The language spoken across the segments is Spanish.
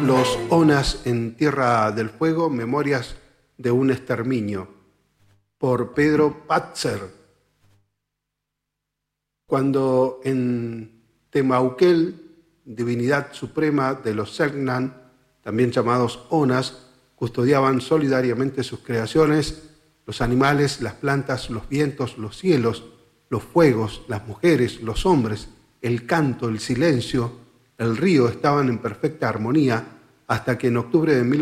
Los Onas en Tierra del Fuego, Memorias de un Exterminio, por Pedro Patzer. Cuando en Temauquel, divinidad suprema de los Selknam, también llamados Onas, custodiaban solidariamente sus creaciones, los animales, las plantas, los vientos, los cielos, los fuegos, las mujeres, los hombres, el canto, el silencio, el río estaban en perfecta armonía hasta que en octubre de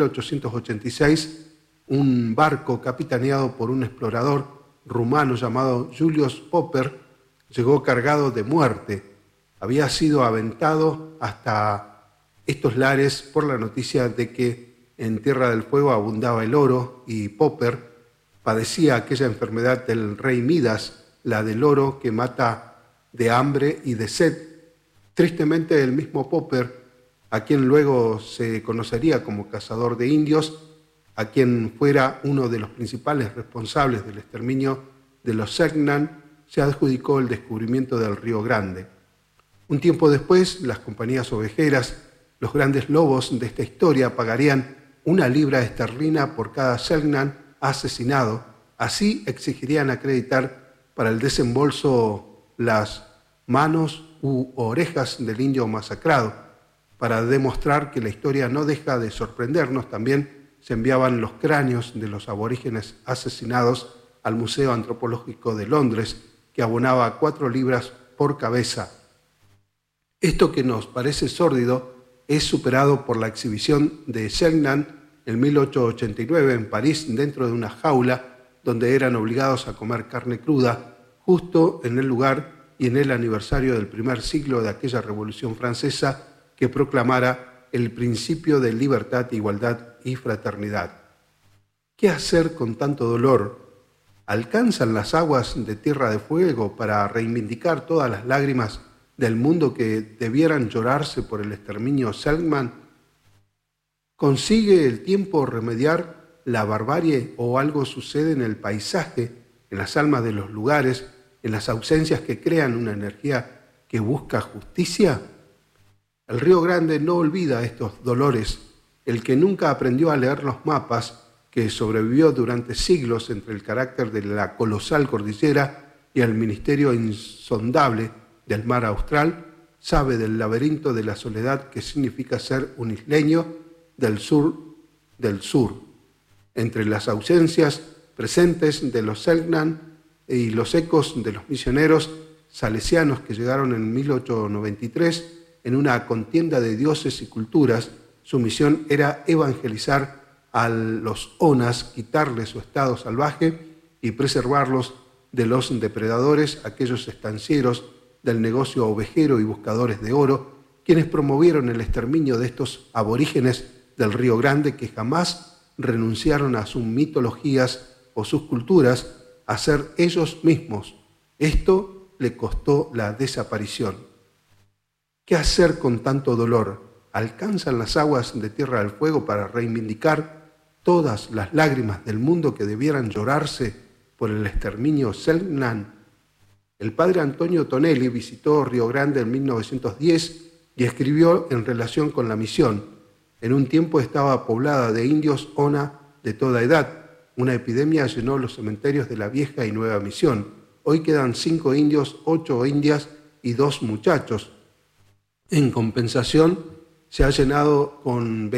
1886 un barco capitaneado por un explorador rumano llamado Julius Popper llegó cargado de muerte. Había sido aventado hasta estos lares por la noticia de que en Tierra del Fuego abundaba el oro y Popper padecía aquella enfermedad del rey Midas, la del oro que mata de hambre y de sed. Tristemente, el mismo Popper, a quien luego se conocería como cazador de indios, a quien fuera uno de los principales responsables del exterminio de los Selknam, se adjudicó el descubrimiento del Río Grande. Un tiempo después, las compañías ovejeras, los grandes lobos de esta historia, pagarían 1 libra esterlina por cada Selknam asesinado. Así exigirían acreditar para el desembolso las manos u orejas del indio masacrado. Para demostrar que la historia no deja de sorprendernos, también se enviaban los cráneos de los aborígenes asesinados al Museo Antropológico de Londres, que abonaba 4 libras por cabeza. Esto que nos parece sórdido es superado por la exhibición de Selknam en 1889 en París, dentro de una jaula donde eran obligados a comer carne cruda, justo en el lugar y en el aniversario del primer siglo de aquella Revolución Francesa que proclamara el principio de libertad, igualdad y fraternidad. ¿Qué hacer con tanto dolor? ¿Alcanzan las aguas de Tierra de Fuego para reivindicar todas las lágrimas del mundo que debieran llorarse por el exterminio Selknam? ¿Consigue el tiempo remediar la barbarie o algo sucede en el paisaje, en las almas de los lugares, en las ausencias que crean una energía que busca justicia? El Río Grande no olvida estos dolores. El que nunca aprendió a leer los mapas, que sobrevivió durante siglos entre el carácter de la colosal cordillera y el misterio insondable del mar austral, sabe del laberinto de la soledad que significa ser un isleño del sur, entre las ausencias presentes de los Selknam y los ecos de los misioneros salesianos que llegaron en 1893 en una contienda de dioses y culturas. Su misión era evangelizar a los Onas, quitarles su estado salvaje y preservarlos de los depredadores, aquellos estancieros del negocio ovejero y buscadores de oro, quienes promovieron el exterminio de estos aborígenes del Río Grande que jamás renunciaron a sus mitologías o sus culturas, a ser ellos mismos. Esto le costó la desaparición. ¿Qué hacer con tanto dolor? ¿Alcanzan las aguas de Tierra del Fuego para reivindicar todas las lágrimas del mundo que debieran llorarse por el exterminio Selknam? El padre Antonio Tonelli visitó Río Grande en 1910 y escribió en relación con la misión. En un tiempo estaba poblada de indios Ona de toda edad. Una epidemia llenó los cementerios de la vieja y nueva misión. Hoy quedan 5 indios, 8 indias y 2 muchachos. En compensación, se ha llenado con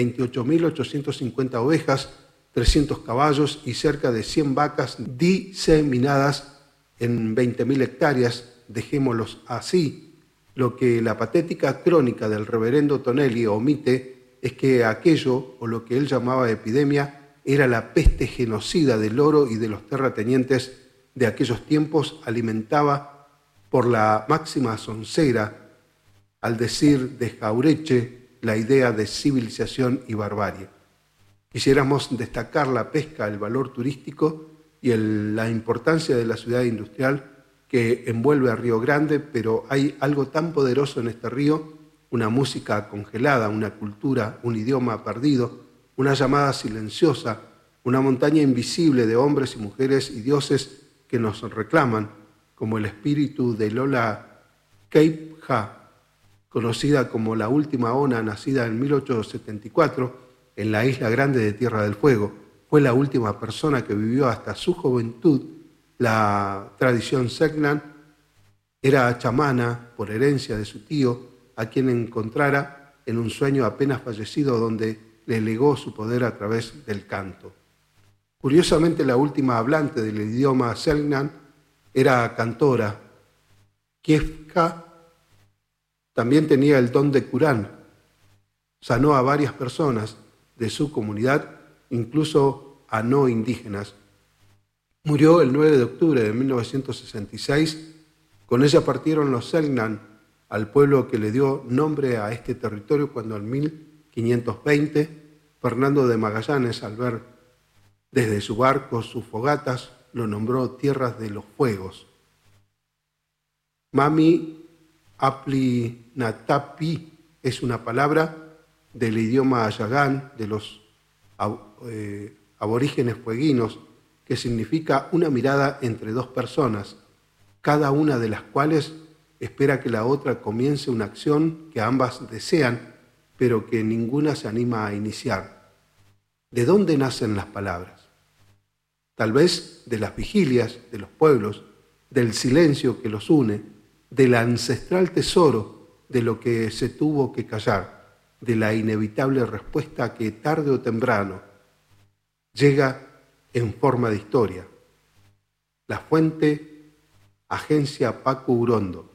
28.850 ovejas, 300 caballos y cerca de 100 vacas diseminadas en 20.000 hectáreas. Dejémoslos así. Lo que la patética crónica del reverendo Tonelli omite es que aquello, o lo que él llamaba epidemia, era la peste genocida del oro y de los terratenientes de aquellos tiempos, alimentaba por la máxima soncera, al decir de Jaureche, la idea de civilización y barbarie. Quisiéramos destacar la pesca, el valor turístico y la importancia de la ciudad industrial que envuelve a Río Grande, pero hay algo tan poderoso en este río, una música congelada, una cultura, un idioma perdido, una llamada silenciosa, una montaña invisible de hombres y mujeres y dioses que nos reclaman, como el espíritu de Lola Keipha, conocida como la última Ona, nacida en 1874 en la Isla Grande de Tierra del Fuego. Fue la última persona que vivió hasta su juventud la tradición Selknam. Era chamana por herencia de su tío, a quien encontrara en un sueño apenas fallecido, donde le legó su poder a través del canto. Curiosamente, la última hablante del idioma Selknam era cantora. Kiefka también tenía el don de Qur'án. Sanó a varias personas de su comunidad, incluso a no indígenas. Murió el 9 de octubre de 1966. Con ella partieron los Selknam al pueblo que le dio nombre a este territorio cuando en 1520 Fernando de Magallanes, al ver desde su barco sus fogatas, lo nombró Tierras de los Fuegos. Mami Aplinatapi es una palabra del idioma Ayagán de los aborígenes fueguinos que significa una mirada entre dos personas, cada una de las cuales espera que la otra comience una acción que ambas desean, pero que ninguna se anima a iniciar. ¿De dónde nacen las palabras? Tal vez de las vigilias de los pueblos, del silencio que los une, del ancestral tesoro de lo que se tuvo que callar, de la inevitable respuesta que tarde o temprano llega en forma de historia. La fuente, Agencia Paco Urondo.